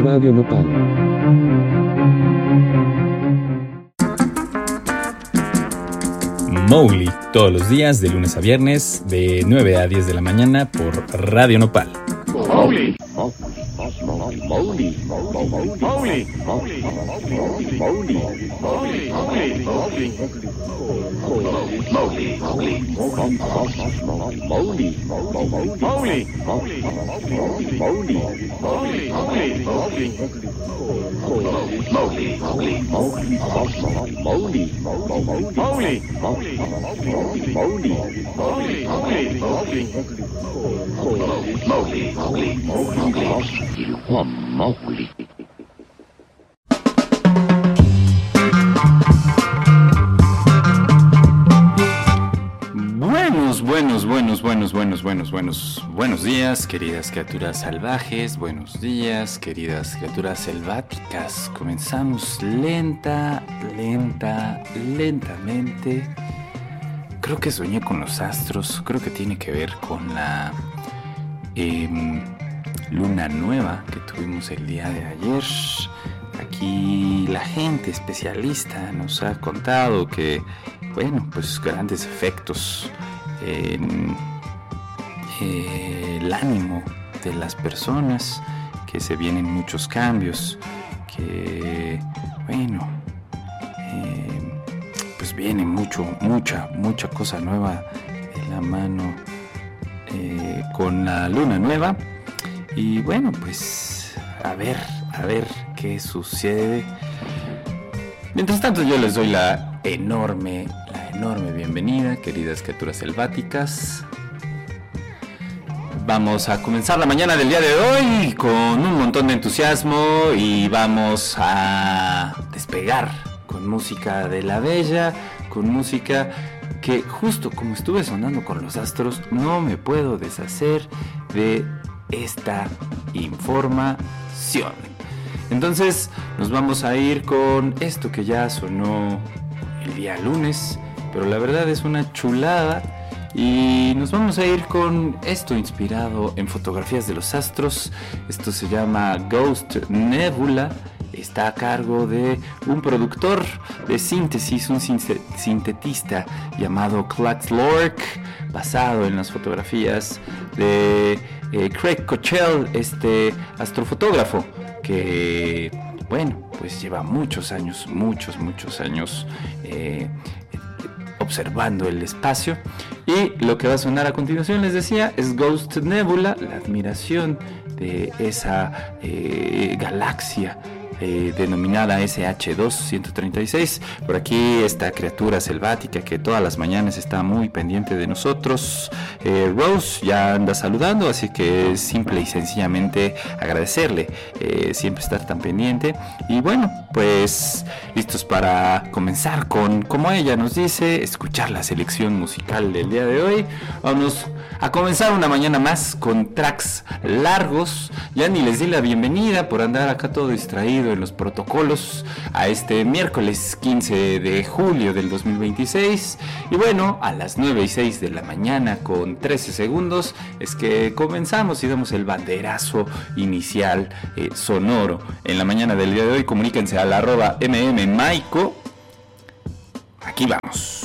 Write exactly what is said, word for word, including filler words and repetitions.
Radio Nopal. Mowgli, todos los días de lunes a viernes de nueve a diez de la mañana por Radio Nopal. Mowgli. Mowgli. Mowgli. Mowgli. Buenos, buenos, buenos, buenos, buenos, buenos, buenos, buenos días, queridas criaturas salvajes, buenos días, queridas criaturas selváticas. Comenzamos lenta, lenta, lentamente. Creo que soñé con los astros, creo que tiene que ver con la eh, luna nueva que tuvimos el día de ayer. Aquí la gente especialista nos ha contado que, bueno, pues grandes efectos en eh, el ánimo de las personas, que se vienen muchos cambios, que, bueno, eh, pues viene mucho, mucha, mucha cosa nueva de la mano eh, con la luna nueva. Y bueno, pues a ver, a ver qué sucede. Mientras tanto, yo les doy la enorme, la enorme bienvenida, queridas criaturas selváticas. Vamos a comenzar la mañana del día de hoy con un montón de entusiasmo y vamos a despegar con música de la bella, con música que justo como estuve sonando con los astros, no me puedo deshacer de esta información. Entonces nos vamos a ir con esto que ya sonó el día lunes, pero la verdad es una chulada. Y nos vamos a ir con esto inspirado en fotografías de los astros. Esto se llama Ghost Nebula. Está a cargo de un productor de síntesis, un sintetista llamado Clax Lork, basado en las fotografías de eh, Craig Cochell, este astrofotógrafo que, bueno, pues lleva muchos años, muchos, muchos años eh, observando el espacio. Y lo que va a sonar a continuación, les decía, es Ghost Nebula, la admiración de esa eh, galaxia Eh, denominada S H dos ciento treinta y seis. Por aquí esta criatura selvática que todas las mañanas está muy pendiente de nosotros, eh, Rose, ya anda saludando, así que simple y sencillamente agradecerle eh, siempre estar tan pendiente. Y bueno, pues listos para comenzar con, como ella nos dice, escuchar la selección musical del día de hoy. Vamos a comenzar una mañana más con tracks largos. Ya ni les di la bienvenida por andar acá todo distraído en los protocolos a este miércoles quince de julio del dos mil veintiséis. Y bueno, a las nueve y seis de la mañana con trece segundos es que comenzamos y damos el banderazo inicial eh, sonoro en la mañana del día de hoy. Comuníquense al arroba mmaico. Aquí vamos.